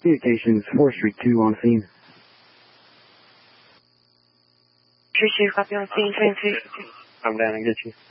Communications 4th Street 2 on scene. 3-2, copy on scene, 22. I'm down and get you.